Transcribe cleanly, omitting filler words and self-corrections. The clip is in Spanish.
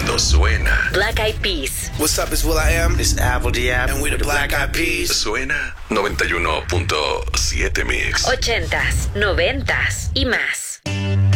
mundo suena. Black Eyed Peas. What's up, it's will.i.am. It's Apple D.App. And we're the Black Eyed Peas. Suena 91.7 Mix. 80s, 90s y más.